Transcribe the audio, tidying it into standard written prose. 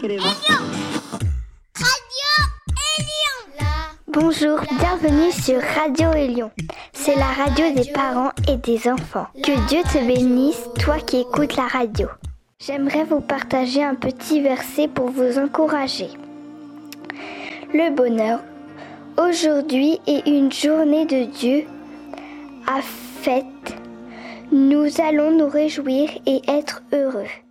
Bonjour, bienvenue sur Radio Élion. C'est la radio des parents et des enfants. Que Dieu te bénisse, toi qui écoutes la radio. J'aimerais vous partager un petit verset pour vous encourager. Le bonheur. Aujourd'hui est une journée de Dieu à fête. Nous allons nous réjouir et être heureux.